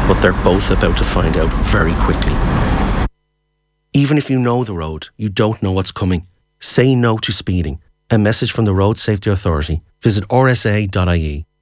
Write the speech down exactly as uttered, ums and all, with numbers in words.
but they're both about to find out very quickly. Even if you know the road, you don't know what's coming. Say no to speeding. A message from the Road Safety Authority. Visit r s a dot i e.